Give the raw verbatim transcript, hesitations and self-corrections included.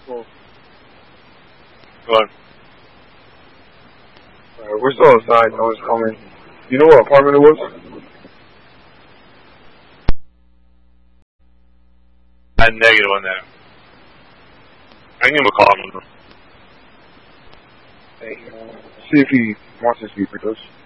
Cool. Go on. Alright, we're still inside. No one's coming. You know what apartment it was? I had negative on that. I can give him a call. Hey, uh, see if he wants to speak with us.